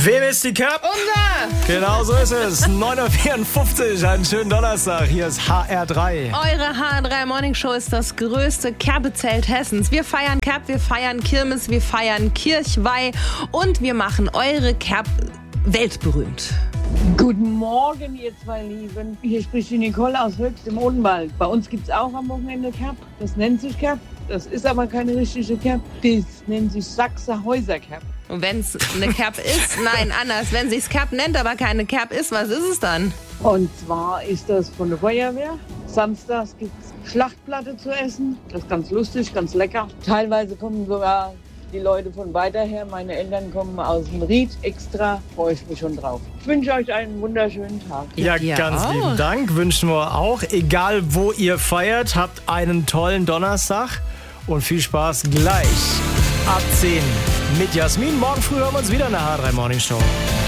Wem ist die Cap? Unser! Genau so ist es. 9.54 Uhr, einen schönen Donnerstag. Hier ist HR3. Eure HR3 Morning Show ist das größte Kerbezelt Hessens. Wir feiern Kerb, wir feiern Kirmes, wir feiern Kirchweih und wir machen eure Kerb weltberühmt. Guten Morgen, ihr zwei Lieben. Hier spricht die Nicole aus Höchst im Odenwald. Bei uns gibt es auch am Wochenende Kerb. Das nennt sich Kerb. Das ist aber keine richtige Kerb. Das nennt sich Sachser-Häuser Kerb. Und wenn es eine Kerb ist, nein, anders. Wenn sich's Kerb nennt, aber keine Kerb ist, was ist es dann? Und zwar ist das von der Feuerwehr. Samstags gibt es Schlachtplatte zu essen. Das ist ganz lustig, ganz lecker. Teilweise kommen sogar die Leute von weiter her. Meine Eltern kommen aus dem Ried extra. Freue ich mich schon drauf. Ich wünsche euch einen wunderschönen Tag. Ja, ganz lieben Dank. Wünschen wir auch. Egal, wo ihr feiert, habt einen tollen Donnerstag. Und viel Spaß gleich ab 10 mit Jasmin. Morgen früh hören wir uns wieder in der HR3 Morning Show.